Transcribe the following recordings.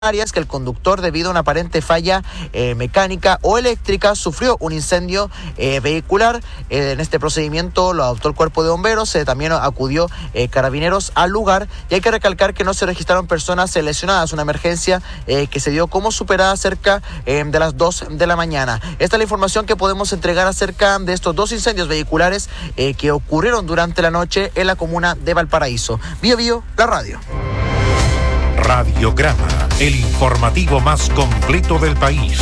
es que el conductor, debido a una aparente falla mecánica o eléctrica, sufrió un incendio vehicular. En este procedimiento lo adoptó el cuerpo de bomberos, también acudió carabineros al lugar, y hay que recalcar que no se registraron personas lesionadas, una emergencia que se dio como superada cerca de las 2 de la mañana. Esta es la información que podemos entregar acerca de estos dos incendios vehiculares que ocurrieron durante la noche en la comuna de Valparaíso. Bio Bio, la radio. Radiograma, el informativo más completo del país.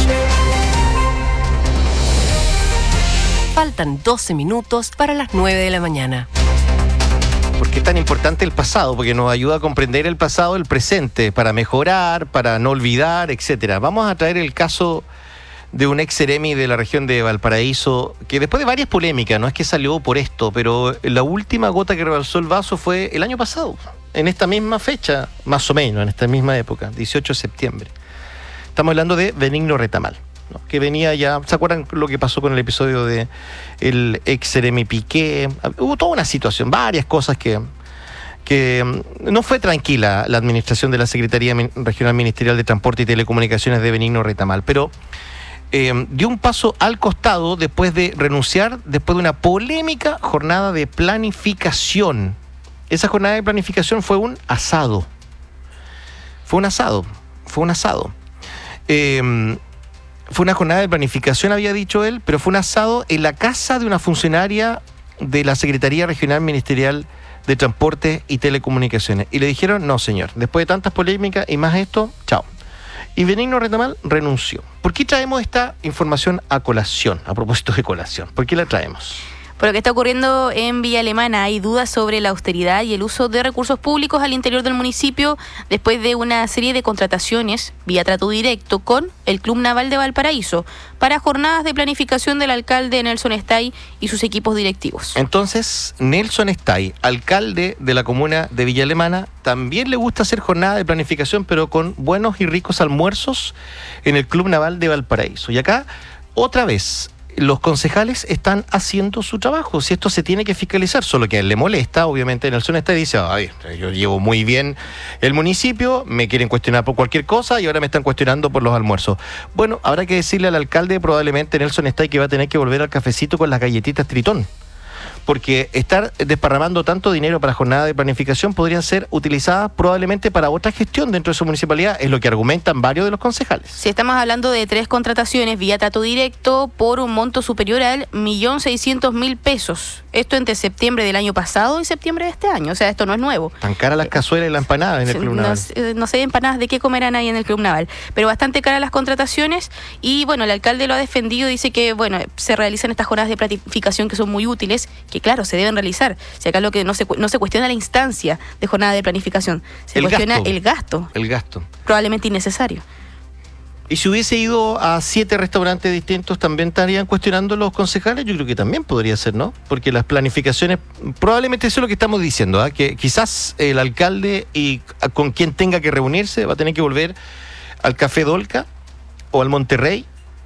Faltan 12 minutos para las 9 de la mañana. ¿Por qué es tan importante el pasado? Porque nos ayuda a comprender el pasado, el presente, para mejorar, para no olvidar, etcétera. Vamos a traer el caso de un ex seremi de la región de Valparaíso, que después de varias polémicas, no es que salió por esto, pero la última gota que rebalsó el vaso fue el año pasado, en esta misma fecha, más o menos, en esta misma época, 18 de septiembre. Estamos hablando de Benigno Retamal, ¿no? Que venía ya, ¿se acuerdan lo que pasó con el episodio de el ex seremi Piqué? Hubo toda una situación, varias cosas que no fue tranquila la administración de la Secretaría Regional Ministerial de Transporte y Telecomunicaciones de Benigno Retamal, pero dio un paso al costado después de renunciar, después de una polémica jornada de planificación. Esa jornada de planificación fue un asado. Fue una jornada de planificación, había dicho él, pero fue un asado en la casa de una funcionaria de la Secretaría Regional Ministerial de Transporte y Telecomunicaciones. Y le dijeron, no señor, después de tantas polémicas y más esto, chao. Y Benigno Retamal renunció. ¿Por qué traemos esta información a colación, a propósito de colación? ¿Por qué la traemos? Por lo que está ocurriendo en Villa Alemana, hay dudas sobre la austeridad y el uso de recursos públicos al interior del municipio después de una serie de contrataciones vía trato directo con el Club Naval de Valparaíso para jornadas de planificación del alcalde Nelson Stay y sus equipos directivos. Entonces, Nelson Stay, alcalde de la comuna de Villa Alemana, también le gusta hacer jornada de planificación, pero con buenos y ricos almuerzos en el Club Naval de Valparaíso. Y acá, otra vez, los concejales están haciendo su trabajo. Si esto se tiene que fiscalizar, solo que a él le molesta, obviamente Nelson Stay dice, ay, yo llevo muy bien el municipio, me quieren cuestionar por cualquier cosa y ahora me están cuestionando por los almuerzos. Bueno, habrá que decirle al alcalde, probablemente Nelson Stay, que va a tener que volver al cafecito con las galletitas Tritón, porque estar desparramando tanto dinero para jornada de planificación podrían ser utilizadas probablemente para otra gestión dentro de su municipalidad, es lo que argumentan varios de los concejales. Si estamos hablando de 3 contrataciones vía trato directo por un monto superior al 1.600.000 pesos. Esto entre septiembre del año pasado y septiembre de este año, o sea, esto no es nuevo. Tan caras las cazuelas y la empanada en el Club Naval. No sé empanadas de qué comerán ahí en el Club Naval, pero bastante caras las contrataciones y bueno, el alcalde lo ha defendido, dice que bueno, se realizan estas jornadas de planificación que son muy útiles, que claro, se deben realizar. Si acá lo que no se cuestiona la instancia de jornada de planificación, se cuestiona el gasto. El gasto. Probablemente innecesario. Y si hubiese ido a 7 restaurantes distintos, ¿también estarían cuestionando los concejales? Yo creo que también podría ser, ¿no? Porque las planificaciones, probablemente eso es lo que estamos diciendo, ¿eh? Que quizás el alcalde y con quien tenga que reunirse va a tener que volver al Café Dolca o al Monterrey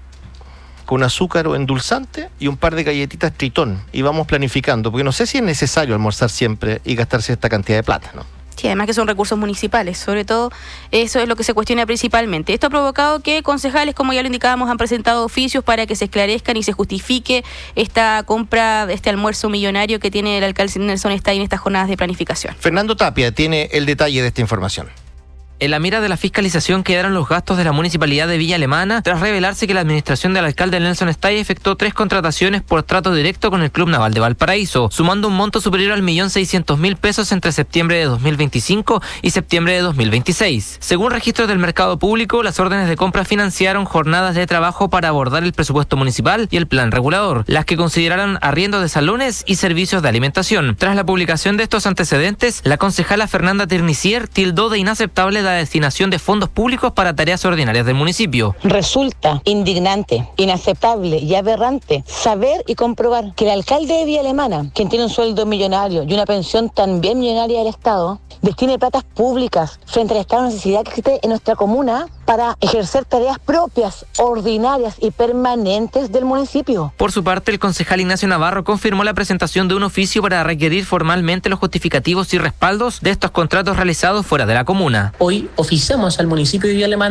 con azúcar o endulzante y un par de galletitas Tritón, y vamos planificando, porque no sé si es necesario almorzar siempre y gastarse esta cantidad de plata, ¿no? Sí, además que son recursos municipales, sobre todo eso es lo que se cuestiona principalmente. Esto ha provocado que concejales, como ya lo indicábamos, han presentado oficios para que se esclarezcan y se justifique esta compra, este almuerzo millonario que tiene el alcalde Nelson Stay en estas jornadas de planificación. Fernando Tapia tiene el detalle de esta información. En la mira de la fiscalización quedaron los gastos de la Municipalidad de Villa Alemana, tras revelarse que la administración del alcalde Nelson Stay efectuó 3 contrataciones por trato directo con el Club Naval de Valparaíso, sumando un monto superior al 1.600.000 pesos entre septiembre de 2025 y septiembre de 2026. Según registros del mercado público, las órdenes de compra financiaron jornadas de trabajo para abordar el presupuesto municipal y el plan regulador, las que consideraron arriendo de salones y servicios de alimentación. Tras la publicación de estos antecedentes, la concejala Fernanda Tirnicier tildó de inaceptable la destinación de fondos públicos para tareas ordinarias del municipio. Resulta indignante, inaceptable y aberrante saber y comprobar que el alcalde de Villa Alemana, quien tiene un sueldo millonario y una pensión también millonaria del Estado, destine platas públicas frente a la escasa necesidad que existe en nuestra comuna para ejercer tareas propias, ordinarias y permanentes del municipio. Por su parte, el concejal Ignacio Navarro confirmó la presentación de un oficio para requerir formalmente los justificativos y respaldos de estos contratos realizados fuera de la comuna. Hoy oficiamos al municipio de Villa Alemana